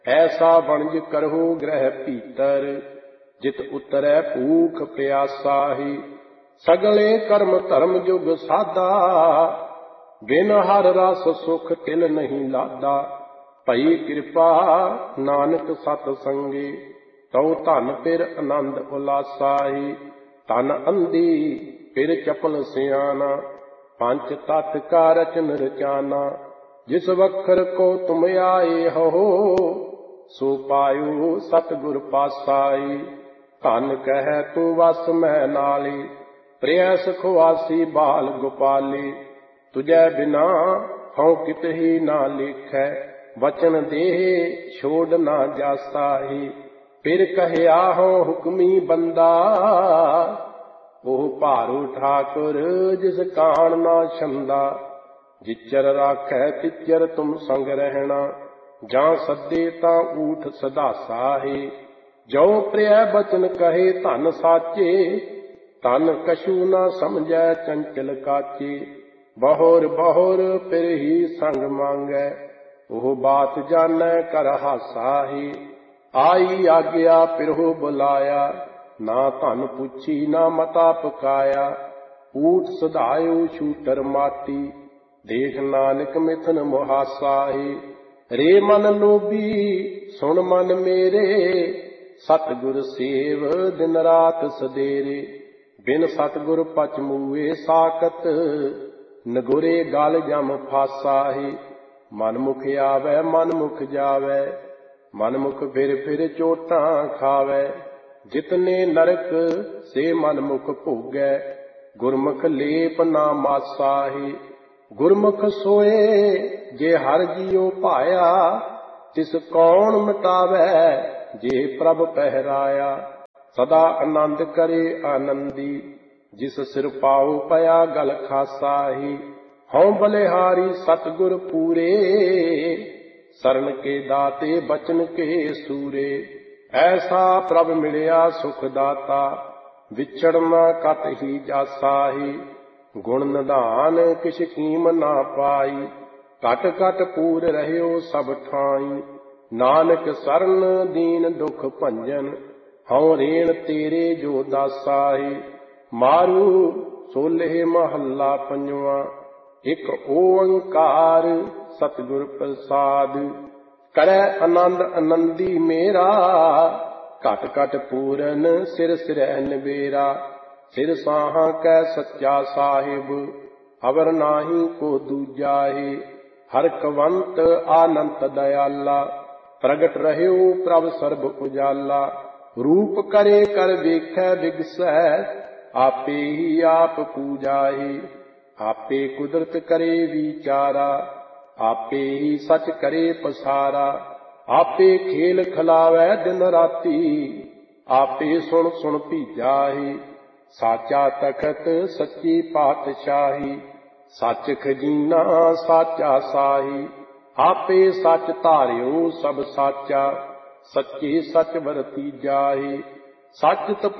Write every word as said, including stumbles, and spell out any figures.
ऐसा वणज करहु ग्रह भीतर, जित उतरै भूख प्यासा ही। सगले कर्म धर्म जुग साधा, बिन हर रस सुख तिल नहीं लादा। भई कृपा नानक सत संगी, तौ धन फिर आनंद उलासा ही। तन अंधी फिर चपल सियाना, पंच तत् का रचन रचाना। जिस वखर को तुम आए हो, सो पायो सतगुर पासाई। धन कह तू वस मैं नाली, प्रियस खुआसी बाल गोपाली। तुझे बिना हूँ कित ही ना लिखै, वचन देह छोड़ ना जासा ही। फिर कहया हूँ हुक्मी बंदा, ओह भारू ठाकुर जिस कान ना छंदा। जिचर राखै तिचर तुम संग रहना, जां सदे तां ऊठ सदासा ही। जो प्रिय बचन कहे धन साचे, तन कछु न समझै चंचल काचे। बहुर बहुर फिर ही संग मांगै, ओह बात जानै कर हासा ही। आई आज्ञा फिरहु बुलाया, ना धन पुछी ना मता पकाया। ऊठ सधायो छूटर माटी, देख नानक मिथन मुहासा ही। रे मन लोभी सुन मन मेरे, सतगुर सेव दिन रात सदेरे। बिन सतगुर पच मूए साकत, नगुरे गल जम फासा ही। मन मुख आवे मन मुख जावे, मन मुख फिर फिर चोटां खावे। जितने नरक से मन मुख भोगै, गुरमुख लेप ना मासा ही। गुरमुख सोए जे हर जियो पाया, तिस कौन मिटावै जे प्रभ पहराया। सदा आनंद करे आनंदी, जिस सिर पाओ पया गल खासा ही। हऊँ बलिहारी सतगुर पूरे, शरण के दाते बचन के सूरे। ऐसा प्रभ मिलिया सुख दाता, विछड़ना कत ही जासा ही। गुण निधान किछ कीम ना पाई, घट घट पूर रहयो सब ठाई। नानक सरन दीन दुख भंजन, हऊँ रेण तेरे जो दासा ही। मारू सोलह महला पंजवा, एक ओंकार सतगुर प्रसाद। करै आनंद आनंदी मेरा, घट घट पूरन सिर सिरह निबेरा। सिर साहा कै सच्चा साहिब, अवर नाही को दूजा ही। हरकवंत आनंत दयाला, प्रगट रहयो प्रभ सर्ब उजाला। रूप करे कर वेखै विगसै, आपे ही आप पूजाही। आपे कुदरत करे विचारा, आपे ही सच करे पसारा। आपे खेल खिलावै दिन राती, आपे सुन सुन भीजाही। साचा तखत सच्ची पातशाही, सच खजीना साचा साही। आपे सच धारियो सब साचा, सच्चे सच वरती जाही। सच